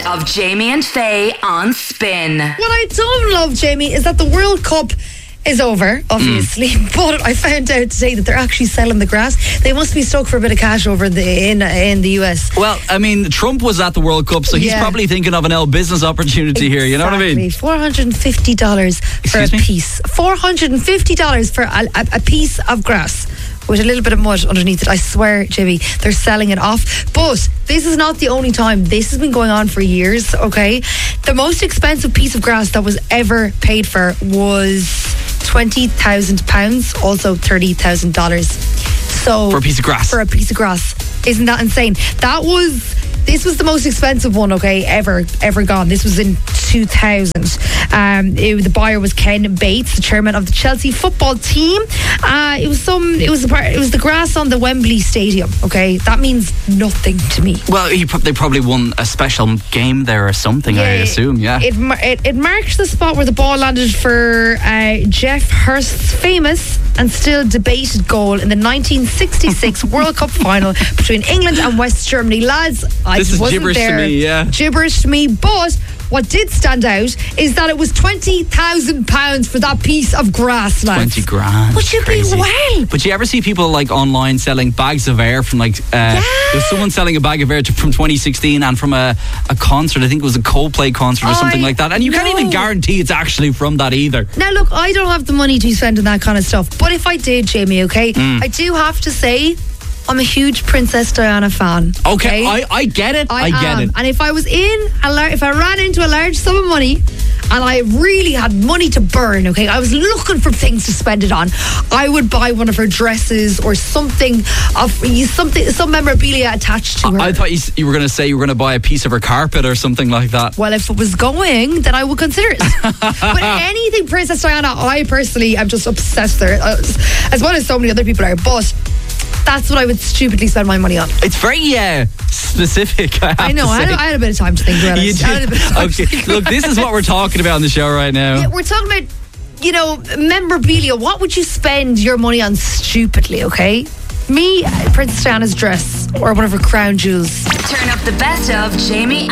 of Jamie and Faye on Spin. What I don't love, Jamie, is that the World Cup is over, obviously, but I found out today that they're actually selling the grass. They must be stoked for a bit of cash over in the US. Well, I mean, Trump was at the World Cup, so he's probably thinking of an L business opportunity here, you know what I mean? $450 for a piece. $450 for a piece of grass with a little bit of mud underneath it. I swear, Jimmy, they're selling it off. But this is not the only time. This has been going on for years, okay? The most expensive piece of grass that was ever paid for was £20,000, also $30,000. So for a piece of grass. For a piece of grass. Isn't that insane? This was the most expensive one, okay, ever gone. This was in 2000. The buyer was Ken Bates, the chairman of the Chelsea football team. It was the grass on the Wembley Stadium. Okay, that means nothing to me. Well, they probably won a special game there or something. Yeah, I assume. Yeah. It marked the spot where the ball landed for Jeff Hurst's famous and still debated goal in the 1966 World Cup final between England and West Germany. Lads, this is gibberish to me, yeah. Gibberish to me, but what did stand out is that it was £20,000 for that piece of grass, lads. 20 grand. Would you be well? But you ever see people like online selling bags of air from there's someone selling a bag of air from 2016 and from a concert, I think it was a Coldplay concert or something like that, and you can't even guarantee it's actually from that either. Now look, I don't have the money to be spending that kind of stuff, but if I did, Jamie, okay, I do have to say I'm a huge Princess Diana fan. Okay, I get it. I get it. And if I was if I ran into a large sum of money and I really had money to burn, okay, I was looking for things to spend it on, I would buy one of her dresses or some memorabilia attached to her. I thought you were going to say you were going to buy a piece of her carpet or something like that. Well, if it was going, then I would consider it. But anything Princess Diana, I personally am just obsessed with her, as well as so many other people are. But that's what I would stupidly spend my money on. It's very specific, I know. I had a bit of time to think about it. Okay, look, this is what we're talking about on the show right now. Yeah, we're talking about, memorabilia. What would you spend your money on stupidly, okay? Me, Princess Diana's dress or one of her crown jewels. Turn up the best of Jamie